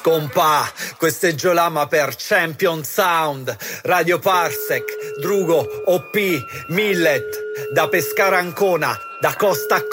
Compa, questo è Giolama per Champion Sound, Radio Parsec, Drugo, OP, Millet, da Pescara Ancona, da costa a